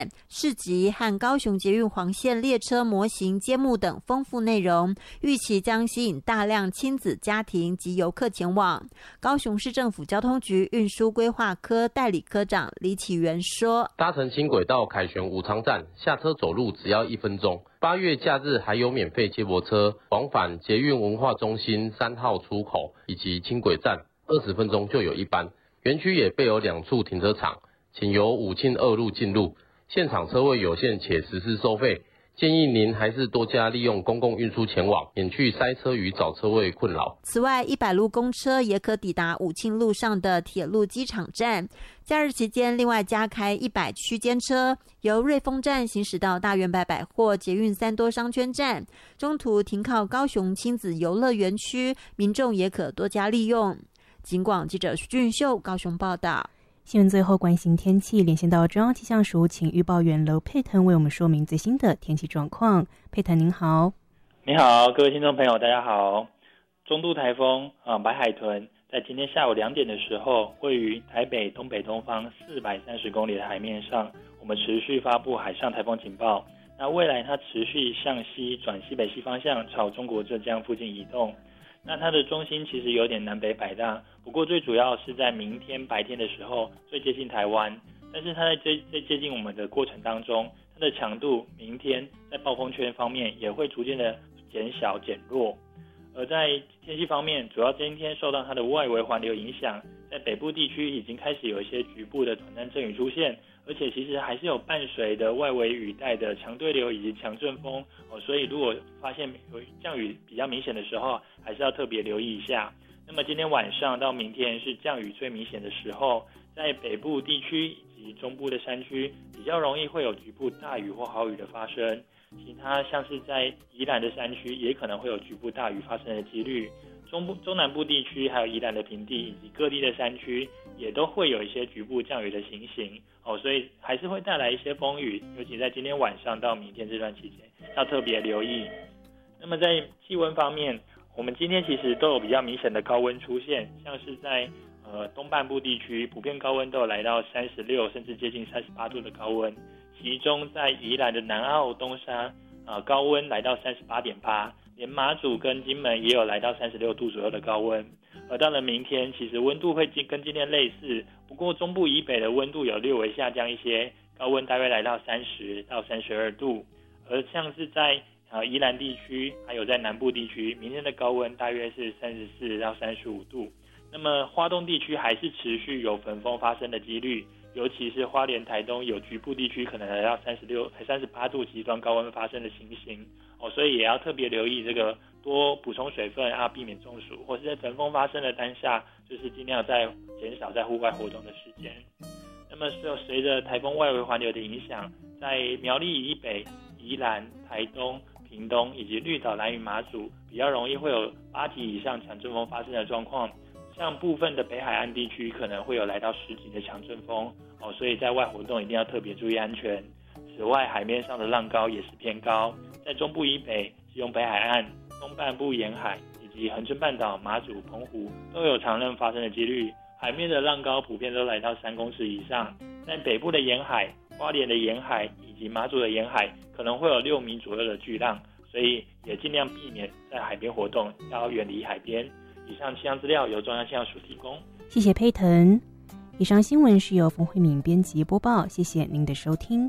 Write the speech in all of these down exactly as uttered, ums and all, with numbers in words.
市集和高雄捷运黄线列车模型揭幕等丰富内容，预期将吸引大量亲子家庭及游客前往。高雄市政府交通局运输规划科代理科长李启元说， 搭乘轻轨到凯旋武昌站，下车走路只要一分钟。八月假日还有免费接驳车往返捷运文化中心三号出口以及轻轨站，二十分钟就有一班。园区也备有两处停车场，请由武庆二路进入。现场车位有限且实施收费，建议您还是多加利用公共运输前往，免去塞车与找车位困扰。 此外，一百路公车也可抵达武庆路上的铁路机场站。假日期间，另外加开一百区间车，由瑞丰站行驶到大圆柏百货捷运三多商圈站，中途停靠高雄亲子游乐园区，民众也可多加利用。警广记者徐俊秀高雄报道。 新闻最后关心天气，连线到中央气象署，请预报员娄佩腾为我们说明最新的天气状况。佩腾您好。 你好，各位听众朋友大家好。中度台风啊白海豚在今天下午两点的时候，位于台北东北东方四百三十公里的海面上，我们持续发布海上台风警报。那未来它持续向西转西北西方向，朝中国浙江附近移动。那它的中心其实有点南北摆荡，不过最主要是在明天白天的时候最接近台湾，但是它在最最接近我们的过程当中，它的强度明天在暴风圈方面也会逐渐的减小减弱。而在天气方面，主要今天受到它的外围环流影响，在北部地区已经开始有一些局部的短暂阵雨出现，而且其实还是有伴随的外围雨带的强对流以及强阵风哦，所以如果发现有降雨比较明显的时候，还是要特别留意一下。那么今天晚上到明天是降雨最明显的时候，在北部地区以及中部的山区比较容易会有局部大雨或豪雨的发生，其他像是在宜兰的山区也可能会有局部大雨发生的几率。中部、中南部地区还有宜兰的平地以及各地的山区也都会有一些局部降雨的情形哦，所以还是会带来一些风雨，尤其在今天晚上到明天这段期间要特别留意。那么在气温方面，我们今天其实都有比较明显的高温出现，像是在呃东半部地区普遍高温都有来到三十六甚至接近三十八度的高温，其中在宜兰的南澳东沙呃高温来到三十八点八，连马祖跟金门也有来到三十六度左右的高温。而到了明天，其实温度会跟今天类似，不过中部以北的温度有略微下降一些，高温大约来到三十到三十二度。而像是在呃宜兰地区还有在南部地区，明天的高温大约是三十四到三十五度。那么花东地区还是持续有焚风发生的几率，尤其是花莲、台东有局部地区可能来到三十六、三十八度极端高温发生的情形哦，所以也要特别留意这个多补充水分啊，避免中暑，或是在焚风发生的当下，就是尽量在减少在户外活动的时间。那么随着台风外围环流的影响，在苗栗以北、宜兰、台东、屏东以及绿岛、兰屿、马祖比较容易会有八级以上强阵风发生的状况。像部分的北海岸地区可能会有来到十级的强阵风哦，所以在外活动一定要特别注意安全。此外，海面上的浪高也是偏高，在中部以北、基隆北海岸、东半部沿海以及恒春半岛、马祖、澎湖都有常浪发生的几率。海面的浪高普遍都来到三公尺以上，在北部的沿海、花莲的沿海以及马祖的沿海可能会有六米左右的巨浪，所以也尽量避免在海边活动，要远离海边。以上气象资料由中央气象署提供。 谢谢佩腾。以上新闻是由冯慧敏编辑播报，谢谢您的收听。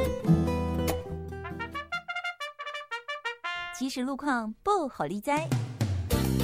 即时路况不好理哉。